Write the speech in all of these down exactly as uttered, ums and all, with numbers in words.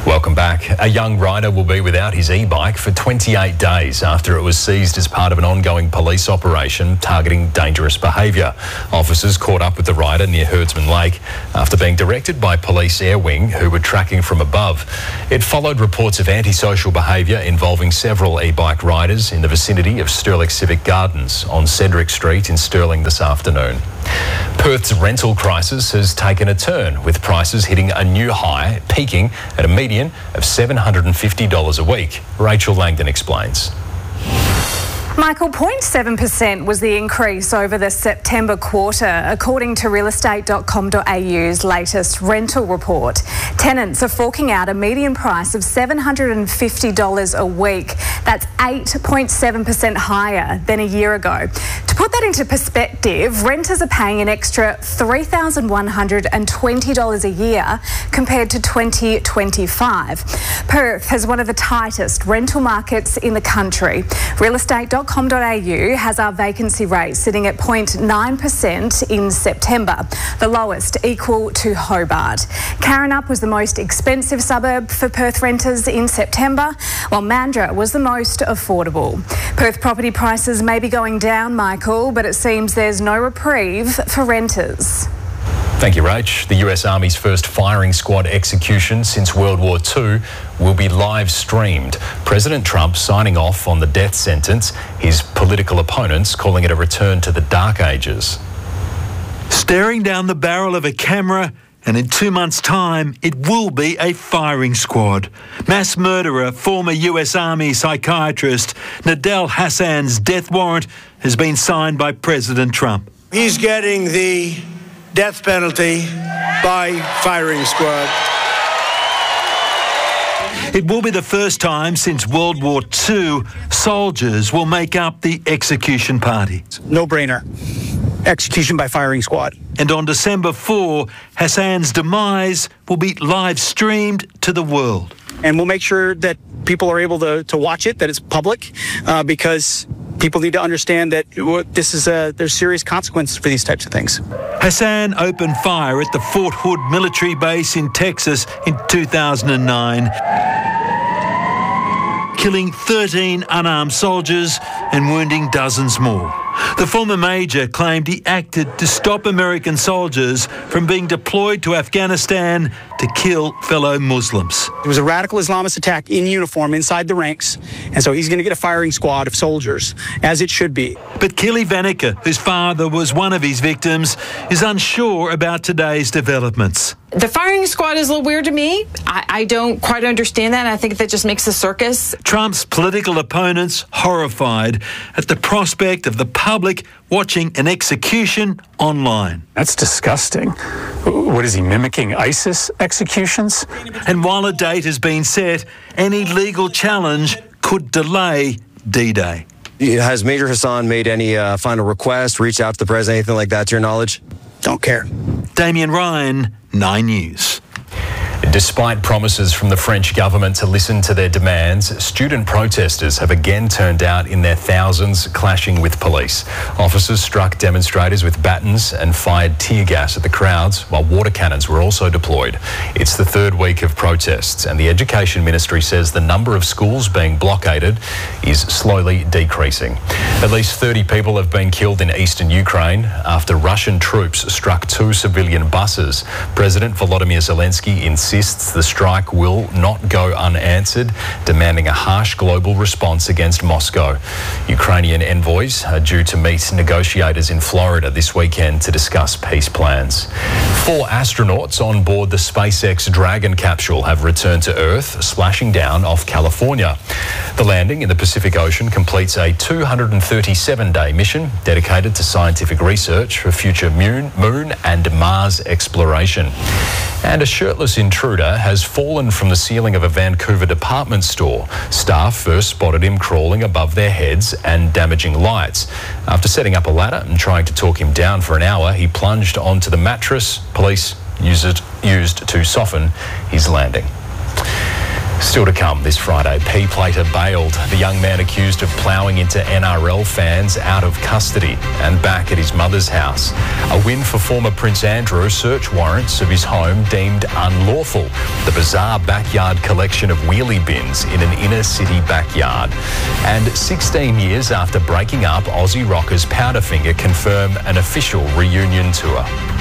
Welcome back. A young rider will be without his e-bike for twenty-eight days after it was seized as part of an ongoing police operation targeting dangerous behaviour. Officers caught up with the rider near Herdsman Lake after being directed by Police Air Wing, who were tracking from above. It followed reports of antisocial behaviour involving several e-bike riders in the vicinity of Stirling Civic Gardens on Cedric Street in Stirling this afternoon. Perth's rental crisis has taken a turn, with prices hitting a new high, peaking at a median of seven hundred and fifty dollars a week. Rachel Langdon explains. Michael, zero point seven percent was the increase over the September quarter, according to real estate dot com dot a u's latest rental report. Tenants are forking out a median price of seven hundred and fifty dollars a week. That's eight point seven percent higher than a year ago. To put that into perspective, renters are paying an extra three thousand one hundred and twenty dollars a year compared to twenty twenty-five. Perth has one of the tightest rental markets in the country. real estate dot com dot a u has our vacancy rate sitting at zero point nine percent in September, the lowest equal to Hobart. Karrinyup was the most expensive suburb for Perth renters in September, while Mandurah was the most affordable. Perth property prices may be going down, Michael, but it seems there's no reprieve for renters. Thank you, Rach. The U S Army's first firing squad execution since World War Two will be live streamed. President Trump signing off on the death sentence, his political opponents calling it a return to the dark ages. Staring down the barrel of a camera, and in two months' time, it will be a firing squad. Mass murderer, former U S Army psychiatrist Nidal Hasan's death warrant has been signed by President Trump. He's getting the death penalty by firing squad. It will be the first time since World War Two soldiers will make up the execution party. No-brainer. Execution by firing squad. And on December fourth, Hasan's demise will be live streamed to the world. And we'll make sure that people are able to, to watch it, that it's public, uh, because people need to understand that this is a, there's serious consequences for these types of things. Hasan opened fire at the Fort Hood military base in Texas in two thousand nine, killing thirteen unarmed soldiers and wounding dozens more. The former major claimed he acted to stop American soldiers from being deployed to Afghanistan to kill fellow Muslims. It was a radical Islamist attack in uniform inside the ranks, and so he's going to get a firing squad of soldiers, as it should be. But Kelly Vanica, whose father was one of his victims, is unsure about today's developments. The firing squad is a little weird to me. I, I don't quite understand that. I think that just makes a circus. Trump's political opponents horrified at the prospect of the public watching an execution online. That's disgusting. What is he, mimicking ISIS executions? And while a date has been set, any legal challenge could delay D-Day. Has Major Hasan made any uh, final request, reached out to the president, anything like that, to your knowledge? Don't care. Damien Ryan, Nine News. Despite promises from the French government to listen to their demands, student protesters have again turned out in their thousands, clashing with police. Officers struck demonstrators with batons and fired tear gas at the crowds, while water cannons were also deployed. It's the third week of protests, and the Education Ministry says the number of schools being blockaded is slowly decreasing. At least thirty people have been killed in eastern Ukraine after Russian troops struck two civilian buses. President Volodymyr Zelensky insists the strike will not go unanswered, demanding a harsh global response against Moscow. Ukrainian envoys are due to meet negotiators in Florida this weekend to discuss peace plans. Four astronauts on board the SpaceX Dragon capsule have returned to Earth, splashing down off California. The landing in the Pacific Ocean completes a two hundred thirty-seven day mission dedicated to scientific research for future moon, moon and Mars exploration. And a shirtless intruder has fallen from the ceiling of a Vancouver department store. Staff first spotted him crawling above their heads and damaging lights. After setting up a ladder and trying to talk him down for an hour, he plunged onto the mattress police used, it, used to soften his landing. Still to come this Friday, P-Plater bailed. The young man accused of ploughing into N R L fans out of custody and back at his mother's house. A win for former Prince Andrew. Search warrants of his home deemed unlawful. The bizarre backyard collection of wheelie bins in an inner city backyard. And sixteen years after breaking up, Aussie rockers Powderfinger confirm an official reunion tour.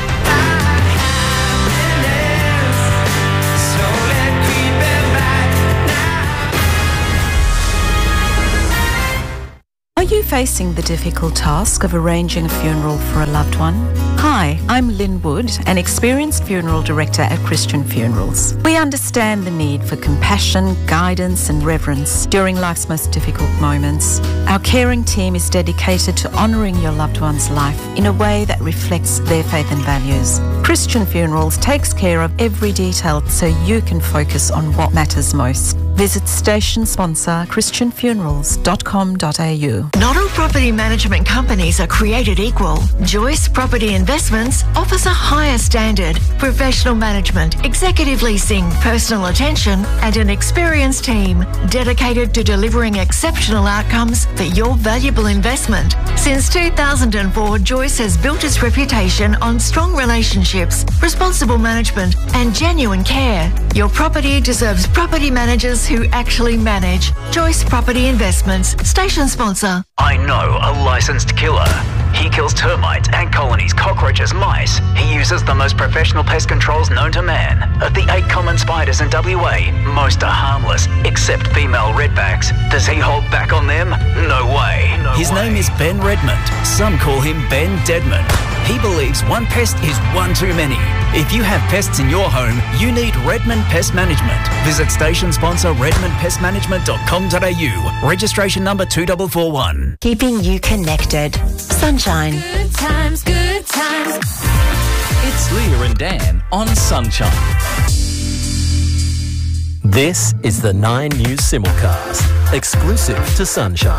Are you facing the difficult task of arranging a funeral for a loved one? Hi, I'm Lynn Wood, an experienced funeral director at Christian Funerals. We understand the need for compassion, guidance and reverence during life's most difficult moments. Our caring team is dedicated to honouring your loved one's life in a way that reflects their faith and values. Christian Funerals takes care of every detail so you can focus on what matters most. Visit station sponsor christian funerals dot com dot a u. Not all property management companies are created equal. Joyce Property Investments offers a higher standard, professional management, executive leasing, personal attention and an experienced team dedicated to delivering exceptional outcomes for your valuable investment. Since two thousand four, Joyce has built its reputation on strong relationships, responsible management and genuine care. Your property deserves property managers who actually manage. Joyce Property Investments, station sponsor. I know a licensed killer. He kills termites, ant colonies, cockroaches, mice. He uses the most professional pest controls known to man. Of the eight common spiders in W A, most are harmless, except female redbacks. Does he hold back on them? No way. No His way. name is Ben Redmond. Some call him Ben Deadman. He believes one pest is one too many. If you have pests in your home, you need Redmond Pest Management. Visit station sponsor redmond pest management dot com dot a u. Registration number two four four one. Keeping you connected. Sunshine. Good times, good times. It's Leah and Dan on Sunshine. This is the Nine News Simulcast, exclusive to Sunshine.